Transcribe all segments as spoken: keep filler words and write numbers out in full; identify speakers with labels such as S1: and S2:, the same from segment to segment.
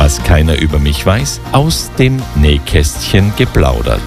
S1: Was keiner über mich weiß, aus dem Nähkästchen geplaudert.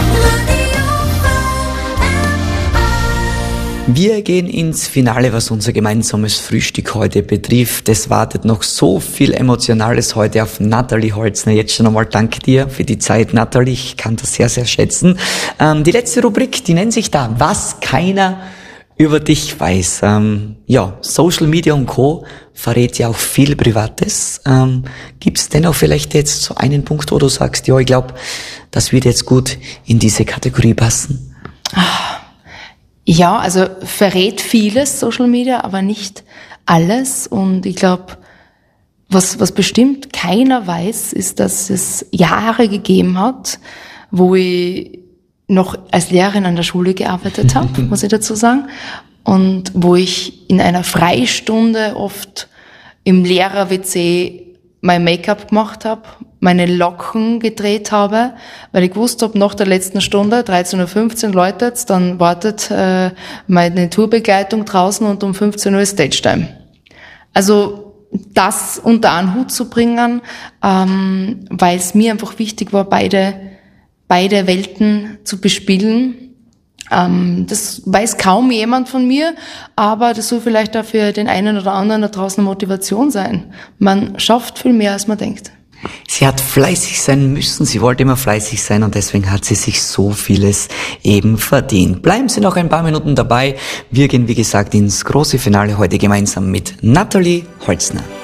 S2: Wir gehen ins Finale, was unser gemeinsames Frühstück heute betrifft. Es wartet noch so viel Emotionales heute auf Nathalie Holzner. Jetzt schon einmal danke dir für die Zeit, Nathalie. Ich kann das sehr, sehr schätzen. Ähm, die letzte Rubrik, die nennt sich da, was keiner über dich weiß. Ähm, ja, Social Media und Co. verrät ja auch viel Privates. Ähm, Gibt es dennoch vielleicht jetzt so einen Punkt, wo du sagst, ja, ich glaube, das wird jetzt gut in diese Kategorie passen?
S3: Ja, also verrät vieles Social Media, aber nicht alles. Und ich glaube, was, was bestimmt keiner weiß, ist, dass es Jahre gegeben hat, wo ich noch als Lehrerin an der Schule gearbeitet habe, muss ich dazu sagen. Und wo ich in einer Freistunde oft im Lehrer-W C mein Make-up gemacht habe, meine Locken gedreht habe, weil ich gewusst habe, nach der letzten Stunde, dreizehn Uhr fünfzehn läutet, dann wartet äh, meine Tourbegleitung draußen und um fünfzehn Uhr ist Stage-Time. Also das unter einen Hut zu bringen, ähm, weil es mir einfach wichtig war, beide beide Welten zu bespielen. Ähm, das weiß kaum jemand von mir, aber das soll vielleicht auch für den einen oder anderen da draußen eine Motivation sein. Man schafft viel mehr, als man denkt.
S2: Sie hat fleißig sein müssen, sie wollte immer fleißig sein und deswegen hat sie sich so vieles eben verdient. Bleiben Sie noch ein paar Minuten dabei. Wir gehen, wie gesagt, ins große Finale heute gemeinsam mit Nathalie Holzner.